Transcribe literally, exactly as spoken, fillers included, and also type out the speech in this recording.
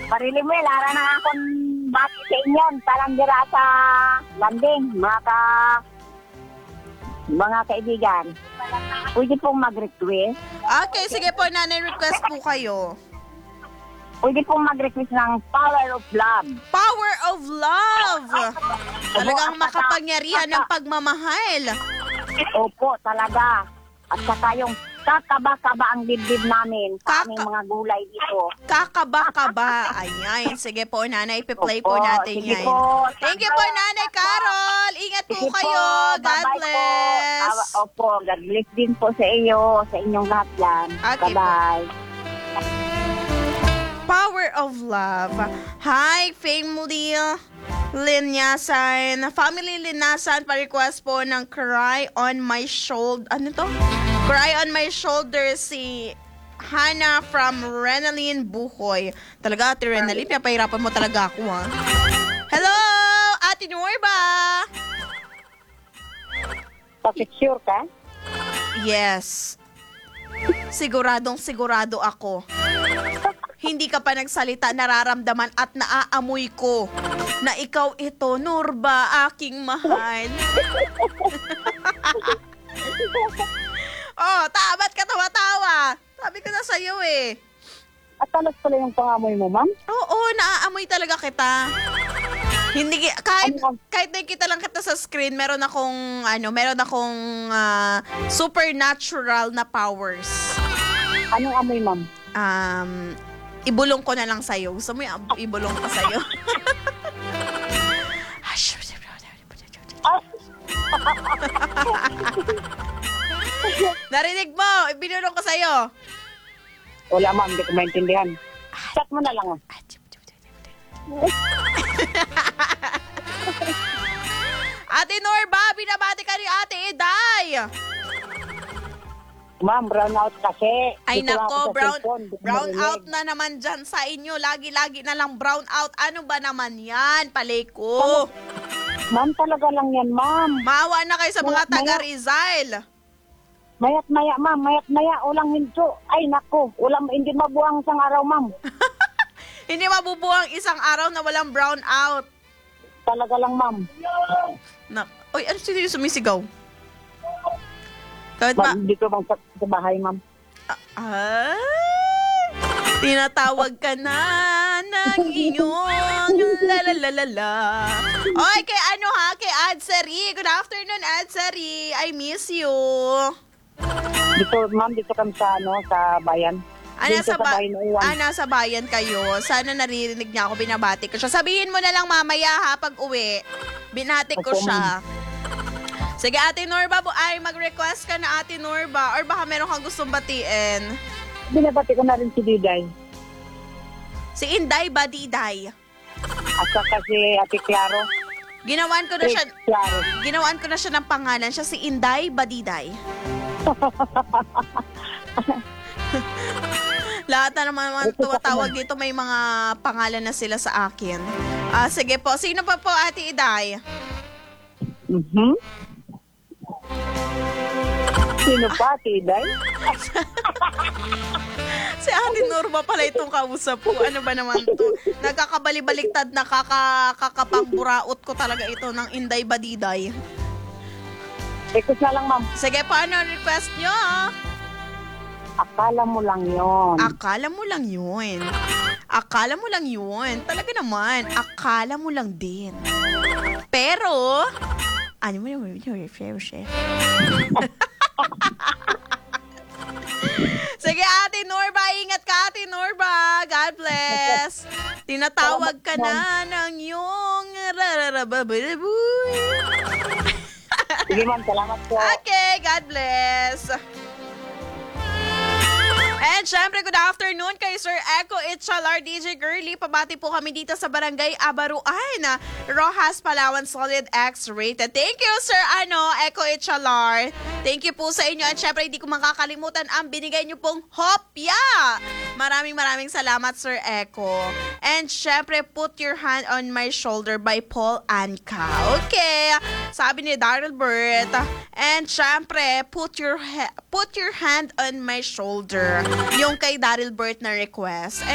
Parilimel, ara na akong bati sa inyo. Talang dira sa landing, mga ka... mga kaibigan. Pwede pong mag-request. Okay, sige po, nanay, request po kayo. Pwede pong mag-request ng Power of Love. Power of Love! Talagang makapangyarihan ng pagmamahal. Opo, talaga. At saka yung kakaba-kaba ang dibdib namin sa Kaka- aming mga gulay dito. Kakaba-kaba. Ayan. Sige po, nanay. Ipi-play po Opo, natin sige yan. po. Thank you po, nanay Carol. Ingat po Sige kayo. God bye-bye bless. Po. Ah, opo, God bless din po sa iyo, sa inyong lahat yan. Okay po. Bye-bye. Power of Love. Hi, family Linyasan. Family Linyasan, pa-request po ng Cry on My Shoulder. Ano to? Cry on My Shoulder si Hannah from Renaline Buhoy. Talaga, Ate Renaline, pinapahirapan mo talaga ako, ha? Hello, Ate Norba! Pakisure ka? Yes. Siguradong sigurado ako. Hindi ka pa nagsalita, nararamdaman at naaamoy ko na ikaw ito, Norba, aking mahal. Oh, tabat ka tawa-tawa. Sabi ko na sa'yo eh. At talas pala yung pangamoy mo, ma'am? Oo, naaamoy talaga kita. Hindi ki- kahit kahit nakikita lang kita sa screen, meron akong ano, meron akong ah, supernatural na powers. Anong amoy, ma'am? Um, ibulong ko na lang sa'yo. Gusto mo yung ibulong ko sa'yo? Narinig mo, ibinulong ko sa'yo. Wala, ma'am. Hindi ko maintindihan. Chat mo na lang, oh. Ate Norba, binabati ka ni Ate Eday. Ma'am, brown out kasi. Ay Dito lang ako nako, sa brown, cellphone. Di ko brown marinig. out na naman dyan sa inyo. Lagi-lagi na lang brown out. Ano ba naman yan, paleko? Ma'am, talaga lang yan, ma'am. Maawa na kayo sa mga Maya- taga maya. Rizal. Mayat maya, ma'am. Mayat maya. Ulang hinto. Ay, nako. Ulang, hindi mabuang isang araw, ma'am. Hindi mabubuang isang araw na walang brown out. Talaga lang, ma'am. Na, oy, ano sino yung sumisigaw? Kahit ba? Ma'am, dito bang sa, sa bahay, ma'am? Ay, tinatawag ka na ng iyong lalalalala. Oy, kay ano ha? Kay Adsari. Good afternoon, Adsari. I miss you. Dito, ma'am, dito kami sa, ano, sa bayan. Ah, Dito nasa, sa ba- bayan na iwan. ah, nasa bayan kayo. Sana naririnig niya ako, binabati ko siya. Sabihin mo na lang mamaya ha, pag uwi. Binati ko Opo, siya. Sige, Ate Norba, bu- ay mag-request ka na Ate Norba or baka meron kang gustong batiin. Binabati ko na rin si Diday. Si Inday ba, Diday? At saka si Ate Claro. Ginawan ko na Si siya, Claro. ginawan ko na siya ng pangalan. Siya si Inday Badiday. Lahat na naman mga tumatawag dito, may mga pangalan na sila sa akin. Ah, sige po. Sino pa po, Ate Iday? Mhm. Sino pa, Tiday? Si Ate Norma pala itong kausap ko. Ano ba naman to? Nagkakabali-baliktad na kaka, kakapang-buraot ko talaga ito ng Inday Badiday. Request na lang, ma'am. Sige po, ano ang request nyo? Akala mo lang yon. Akala mo lang yun. Akala mo lang yun. Talaga naman, akala mo lang din. Pero, ano mo naman yun? Sige, Ate Norba. Ingat ka, Ate Norba. God bless. Tinatawag ka na ng iyong rararabababuy. Sige, ma'am. Salamat po. Okay, God bless. And syempre, good afternoon kay Sir Echo Itchalar, D J Girly. Pabati po kami dito sa Barangay Abaruan, Rojas, Palawan, Solid X-rated. Thank you, Sir ano, Echo Itchalar. Thank you po sa inyo. At syempre, hindi ko makakalimutan ang binigay niyo pong hopya. Maraming maraming salamat, Sir Echo. And syempre, Put Your Hand on My Shoulder by Paul Anka. Okay, sabi ni Daryl Burt. And syempre, Put Your, he- put your Hand on My Shoulder. Yung kay Daryl Burt na request.